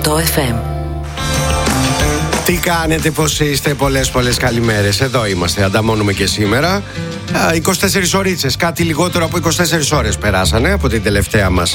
FM. Τι κάνετε, πώς είστε? Πολλές καλημέρες. Εδώ είμαστε, ανταμώνουμε και σήμερα. 24 ωρίτσες, κάτι λιγότερο από 24 ώρες περάσανε από την τελευταία μας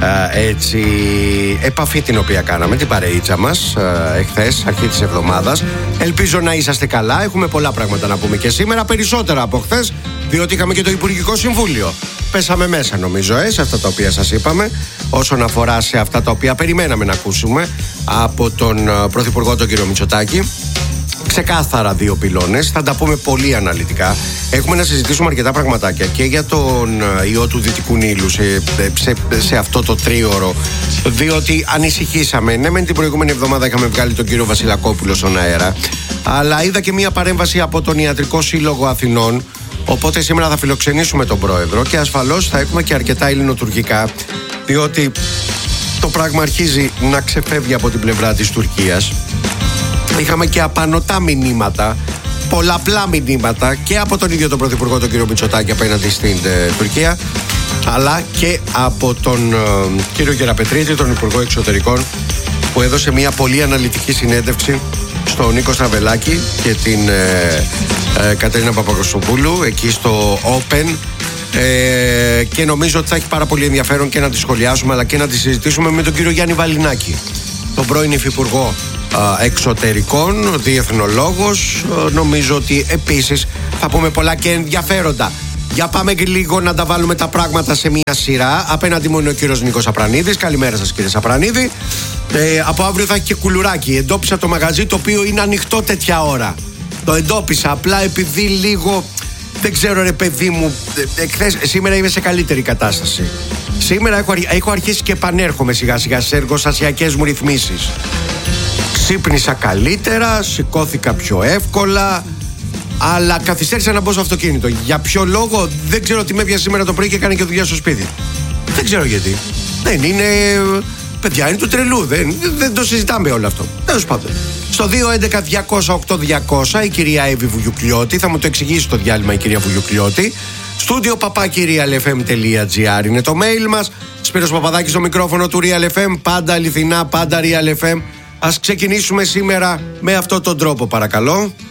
επαφή την οποία κάναμε, την παρεΐτσα μας εχθές, αρχή της εβδομάδας. Ελπίζω να είσαστε καλά. Έχουμε πολλά πράγματα να πούμε και σήμερα, περισσότερα από χθες, διότι είχαμε και το Υπουργικό Συμβούλιο. Πέσαμε μέσα νομίζω σε αυτά τα οποία σας είπαμε, όσον αφορά σε αυτά τα οποία περιμέναμε να ακούσουμε από τον Πρωθυπουργό τον κύριο Μητσοτάκη. Ξεκάθαρα δύο πυλώνες, θα τα πούμε πολύ αναλυτικά. Έχουμε να συζητήσουμε αρκετά πραγματάκια και για τον ιό του Δυτικού Νείλου σε αυτό το τρίωρο, διότι ανησυχήσαμε. Ναι, μεν την προηγούμενη εβδομάδα είχαμε βγάλει τον κύριο Βασιλακόπουλο στον αέρα, αλλά είδα και μία παρέμβαση από τον Ιατρικό Σύλλογο Αθηνών. Οπότε σήμερα θα φιλοξενήσουμε τον πρόεδρο και ασφαλώς θα έχουμε και αρκετά ελληνοτουρκικά, διότι το πράγμα αρχίζει να ξεφεύγει από την πλευρά της Τουρκίας. Είχαμε και απανωτά μηνύματα, πολλαπλά μηνύματα και από τον ίδιο τον Πρωθυπουργό τον κύριο Μητσοτάκη απέναντι στην Τουρκία, αλλά και από τον κύριο Γεραπετρίτη, τον Υπουργό Εξωτερικών, που έδωσε μια πολύ αναλυτική συνέντευξη στον Νίκο Στραβελάκη και την Κατερίνα Παπακοστοπούλου εκεί στο Open, και νομίζω ότι θα έχει πάρα πολύ ενδιαφέρον και να τη σχολιάσουμε αλλά και να τη συζητήσουμε με τον κύριο Γιάννη Βαλινάκη, τον πρώην Υφυπουργό Εξωτερικών, διεθνολόγος. Νομίζω ότι επίσης θα πούμε πολλά και ενδιαφέροντα. Για πάμε και λίγο να τα βάλουμε τα πράγματα σε μια σειρά. Απέναντι μου είναι ο κύριος Νίκος Σαπρανίδης. Καλημέρα σας κύριε Σαπρανίδη. Από αύριο θα έχει και κουλουράκι. Εντόπισα το μαγαζί το οποίο είναι ανοιχτό τέτοια ώρα. Το εντόπισα απλά επειδή λίγο, δεν ξέρω ρε παιδί μου, σήμερα είμαι σε καλύτερη κατάσταση. Σήμερα έχω αρχίσει και επανέρχομαι σιγά σιγά στις εργοστασιακές μου ρυθμίσεις. Ξύπνησα καλύτερα, σηκώθηκα πιο εύκολα, αλλά καθυστέρησα να μπω στο αυτοκίνητο. Για ποιο λόγο δεν ξέρω, τι με έπιασε σήμερα το πρωί και έκανε και δουλειά στο σπίτι. Δεν ξέρω γιατί. Δεν είναι. Παιδιά, είναι του τρελού. Δεν το συζητάμε όλο αυτό. Τέλος πάντων. Στο 211-200-8200 η κυρία Εύη Βουγιουκλιώτη, θα μου το εξηγήσει το διάλειμμα η κυρία Βουγιουκλιώτη. Στούντιο @realfm.gr είναι το mail μας. Σπύρος Παπαδάκης στο μικρόφωνο του Real FM. Πάντα αληθινά, πάντα Real FM. Ας ξεκινήσουμε σήμερα με αυτόν τον τρόπο, παρακαλώ.